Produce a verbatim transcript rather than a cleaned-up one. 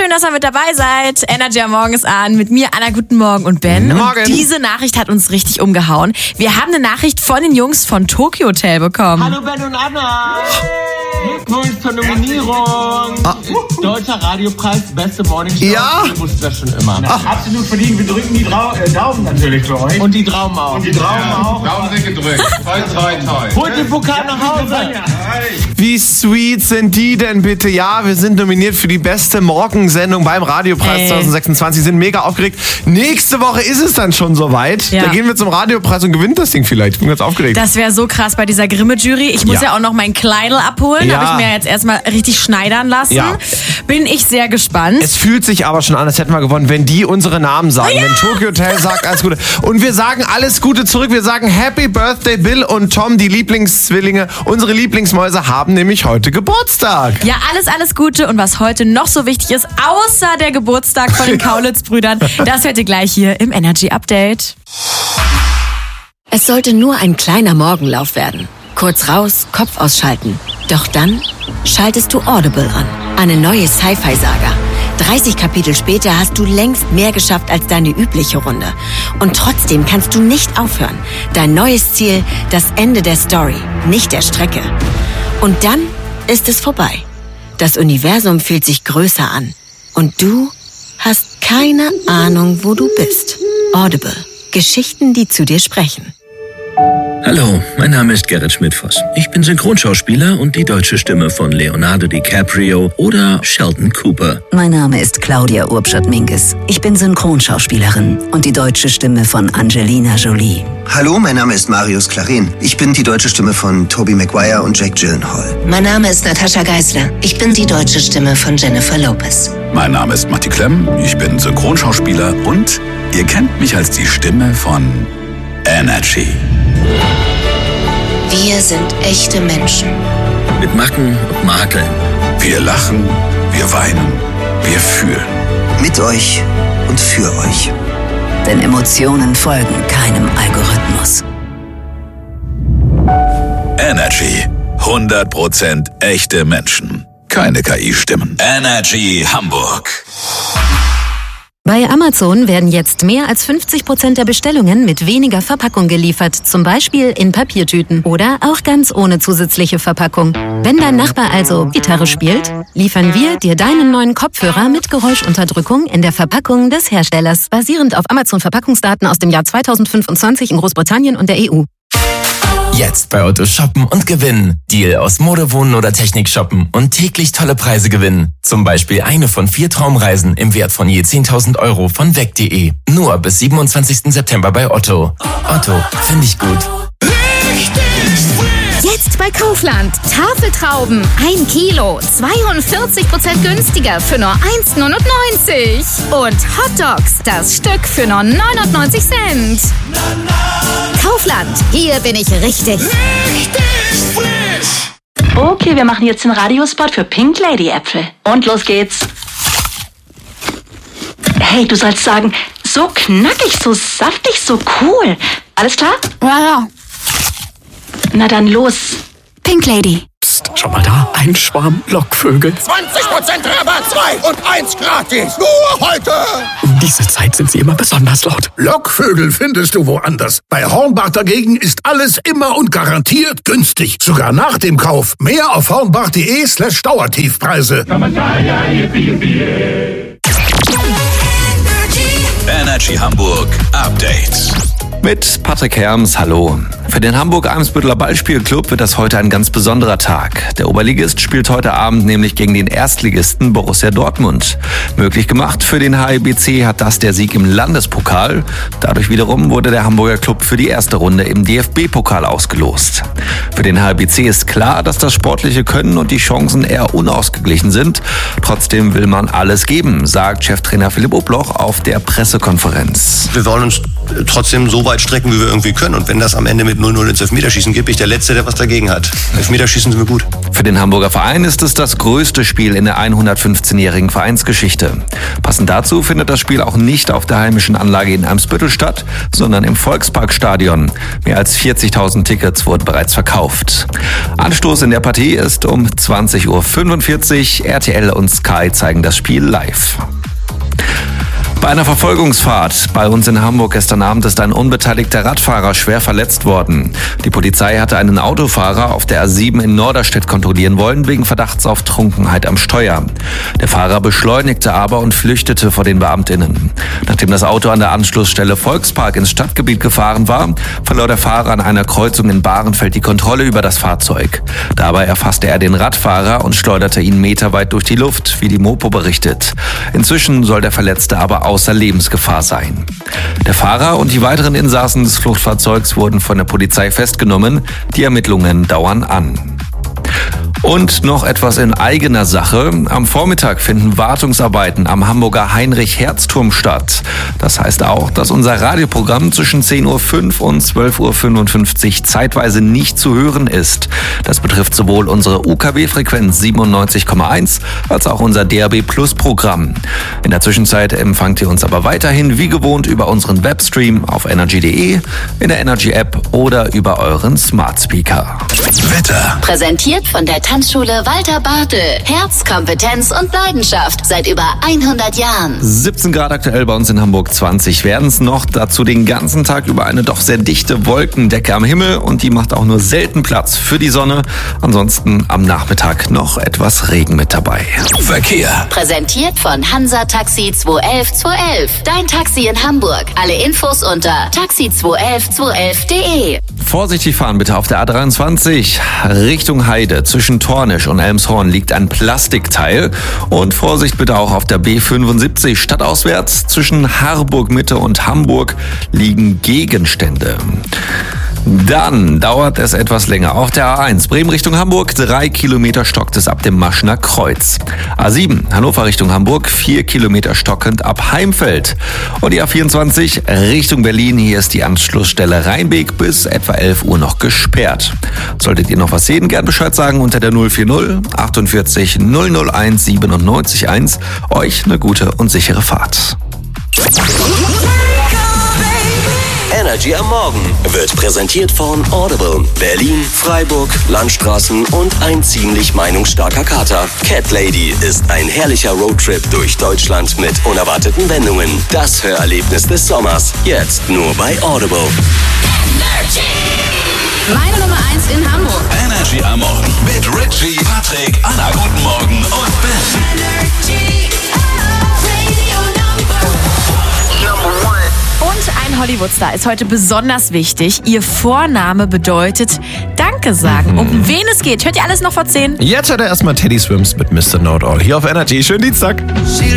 Schön, dass ihr mit dabei seid. Energy am Morgen ist an. Mit mir, Anna, guten Morgen und Ben. Morgen. Und diese Nachricht hat uns richtig umgehauen. Wir haben eine Nachricht von den Jungs von Tokyo Hotel bekommen. Hallo Ben und Anna. Glückwunsch zur Nominierung. Ah. Deutscher Radiopreis, beste Morningshow. Ja. Ich wusste das schon immer. Na, absolut verdient. Wir drücken die Drau- äh, Daumen natürlich für euch. Und die Daumen auch. Und die Daumen ja. auch. Daumen sind gedrückt. Toi, toi, toi. Holt den Pokal nach Hause. Wie sweet sind die denn bitte? Ja, wir sind nominiert für die beste Morgensendung beim Radiopreis Ey. zwanzig sechsundzwanzig. Sind mega aufgeregt. Nächste Woche ist es dann schon soweit. Ja. Da gehen wir zum Radiopreis und gewinnen das Ding vielleicht. Ich bin ganz aufgeregt. Das wäre so krass bei dieser Grimme-Jury. Ich muss ja, Ja. ja auch noch mein Kleidel abholen. Ja. Habe ich mir jetzt erstmal richtig schneidern lassen. Ja. Bin ich sehr gespannt. Es fühlt sich aber schon an, als hätten wir gewonnen, wenn die unsere Namen sagen. Ja. Wenn Tokyo Hotel sagt, alles Gute. Und wir sagen alles Gute zurück. Wir sagen Happy Birthday Bill und Tom, die Lieblingszwillinge. Unsere Lieblingsmäuse haben nämlich heute Geburtstag. Ja, alles, alles Gute. Und was heute noch so wichtig ist, außer der Geburtstag von den Kaulitz-Brüdern, das hört ihr gleich hier im Energy Update. Es sollte nur ein kleiner Morgenlauf werden. Kurz raus, Kopf ausschalten. Doch dann schaltest du Audible an. Eine neue Sci-Fi-Saga. dreißig Kapitel später hast du längst mehr geschafft als deine übliche Runde. Und trotzdem kannst du nicht aufhören. Dein neues Ziel, das Ende der Story, nicht der Strecke. Und dann ist es vorbei. Das Universum fühlt sich größer an. Und du hast keine Ahnung, wo du bist. Audible. Geschichten, die zu dir sprechen. Hallo, mein Name ist Gerrit Schmidtfoss. Ich bin Synchronschauspieler und die deutsche Stimme von Leonardo DiCaprio oder Sheldon Cooper. Mein Name ist Claudia Urbschat-Minkes. Ich bin Synchronschauspielerin und die deutsche Stimme von Angelina Jolie. Hallo, mein Name ist Marius Clarin. Ich bin die deutsche Stimme von Tobey Maguire und Jake Gyllenhaal. Mein Name ist Natascha Geisler. Ich bin die deutsche Stimme von Jennifer Lopez. Mein Name ist Matti Klemm. Ich bin Synchronschauspieler und ihr kennt mich als die Stimme von Energy. Wir sind echte Menschen. Mit Macken und Makeln. Wir lachen, wir weinen, wir fühlen. Mit euch und für euch. Denn Emotionen folgen keinem Algorithmus. Energy. hundert Prozent echte Menschen. Keine K I-Stimmen. Energy Hamburg. Bei Amazon werden jetzt mehr als fünfzig Prozent der Bestellungen mit weniger Verpackung geliefert, zum Beispiel in Papiertüten oder auch ganz ohne zusätzliche Verpackung. Wenn dein Nachbar also Gitarre spielt, liefern wir dir deinen neuen Kopfhörer mit Geräuschunterdrückung in der Verpackung des Herstellers, basierend auf Amazon-Verpackungsdaten aus dem Jahr zweitausendfünfundzwanzig in Großbritannien und der E U. Jetzt bei Otto shoppen und gewinnen. Deal aus Mode, Wohnen oder Technik shoppen und täglich tolle Preise gewinnen. Zum Beispiel eine von vier Traumreisen im Wert von je zehntausend Euro von weg punkt de. Nur bis siebenundzwanzigsten September bei Otto. Otto, finde ich gut. Jetzt bei Kaufland. Tafeltrauben. Ein Kilo. zweiundvierzig Prozent günstiger für nur eins Komma neunundneunzig. Und Hotdogs. Das Stück für nur neunundneunzig Cent. Kaufland. Hier bin ich richtig. Richtig frisch. Okay, wir machen jetzt den Radiospot für Pink Lady Äpfel. Und los geht's. Hey, du sollst sagen, so knackig, so saftig, so cool. Alles klar? Ja, ja. Na dann los. Pink Lady. Psst, schau mal da. Ein Schwarm Lockvögel. zwanzig Prozent Rabatt, zwei und eins gratis. Nur heute. Um diese Zeit sind sie immer besonders laut. Lockvögel findest du woanders. Bei Hornbach dagegen ist alles immer und garantiert günstig. Sogar nach dem Kauf. Mehr auf hornbach.de slash Dauertiefpreise. Energy Hamburg Update. Mit Patrick Herms, hallo. Für den Hamburg-Eimsbütteler Ballspielclub wird das heute ein ganz besonderer Tag. Der Oberligist spielt heute Abend nämlich gegen den Erstligisten Borussia Dortmund. Möglich gemacht für den H I B C hat das der Sieg im Landespokal. Dadurch wiederum wurde der Hamburger Club für die erste Runde im D F B-Pokal ausgelost. Für den H I B C ist klar, dass das sportliche Können und die Chancen eher unausgeglichen sind. Trotzdem will man alles geben, sagt Cheftrainer Philipp Obloch auf der Pressekonferenz. Wir wollen uns trotzdem so weit strecken, wie wir irgendwie können. Und wenn das am Ende mit null null ins Elfmeterschießen gibt, bin ich der Letzte, der was dagegen hat. Elfmeterschießen sind wir gut. Für den Hamburger Verein ist es das größte Spiel in der hundertfünfzehnjährigen Vereinsgeschichte. Passend dazu findet das Spiel auch nicht auf der heimischen Anlage in Eimsbüttel statt, sondern im Volksparkstadion. Mehr als vierzigtausend Tickets wurden bereits verkauft. Anstoß in der Partie ist um zwanzig Uhr fünfundvierzig. R T L und Sky zeigen das Spiel live. Bei einer Verfolgungsfahrt bei uns in Hamburg gestern Abend ist ein unbeteiligter Radfahrer schwer verletzt worden. Die Polizei hatte einen Autofahrer auf der A sieben in Norderstedt kontrollieren wollen, wegen Verdachts auf Trunkenheit am Steuer. Der Fahrer beschleunigte aber und flüchtete vor den BeamtInnen. Nachdem das Auto an der Anschlussstelle Volkspark ins Stadtgebiet gefahren war, verlor der Fahrer an einer Kreuzung in Bahrenfeld die Kontrolle über das Fahrzeug. Dabei erfasste er den Radfahrer und schleuderte ihn meterweit durch die Luft, wie die Mopo berichtet. Inzwischen soll der Verletzte aber außer Lebensgefahr sein. Der Fahrer und die weiteren Insassen des Fluchtfahrzeugs wurden von der Polizei festgenommen. Die Ermittlungen dauern an. Und noch etwas in eigener Sache. Am Vormittag finden Wartungsarbeiten am Hamburger Heinrich-Herz-Turm statt. Das heißt auch, dass unser Radioprogramm zwischen zehn Uhr fünf und zwölf Uhr fünfundfünfzig zeitweise nicht zu hören ist. Das betrifft sowohl unsere U K W-Frequenz siebenundneunzig Komma eins als auch unser D A B Plus Programm. In der Zwischenzeit empfangt ihr uns aber weiterhin wie gewohnt über unseren Webstream auf energy punkt de, in der Energy-App oder über euren Smart Speaker. Wetter. Präsentiert von der Tanzschule Walter Bartel. Herz, Kompetenz und Leidenschaft seit über hundert Jahren. siebzehn Grad aktuell bei uns in Hamburg, zwanzig werden es noch. Dazu den ganzen Tag über eine doch sehr dichte Wolkendecke am Himmel und die macht auch nur selten Platz für die Sonne. Ansonsten am Nachmittag noch etwas Regen mit dabei. Verkehr. Präsentiert von Hansa Taxi zwei elf zwei elf. Dein Taxi in Hamburg. Alle Infos unter taxi zwei elf zwei elf punkt de. Vorsichtig fahren bitte auf der A dreiundzwanzig Richtung Heide. Zwischen Tornisch und Elmshorn liegt ein Plastikteil. Und Vorsicht bitte auch auf der B fünfundsiebzig stadtauswärts. Zwischen Harburg Mitte und Hamburg liegen Gegenstände. Dann dauert es etwas länger. Auf der A eins Bremen Richtung Hamburg, drei Kilometer stockt es ab dem Maschner Kreuz. A sieben Hannover Richtung Hamburg, vier Kilometer stockend ab Heimfeld. Und die A vierundzwanzig Richtung Berlin, hier ist die Anschlussstelle Rheinbeek bis etwa elf Uhr noch gesperrt. Solltet ihr noch was sehen, gern Bescheid sagen unter der null vier null achtundvierzig null null eins siebenundneunzig eins. Euch eine gute und sichere Fahrt. Energy am Morgen wird präsentiert von Audible, Berlin, Freiburg, Landstraßen und ein ziemlich meinungsstarker Kater. Cat Lady ist ein herrlicher Roadtrip durch Deutschland mit unerwarteten Wendungen. Das Hörerlebnis des Sommers, jetzt nur bei Audible. Energy. Meine Nummer eins in Hamburg. Energy am Morgen mit Richie, Patrick, Anna, guten Morgen und Ben. Energy, Radio Number One. Und ein Hollywood-Star ist heute besonders wichtig. Ihr Vorname bedeutet Danke sagen. Mhm. Um wen es geht, hört ihr alles noch vor zehn? Jetzt hört er erstmal Teddy Swims mit Mister Know-It-All hier auf Energy. Schönen Dienstag.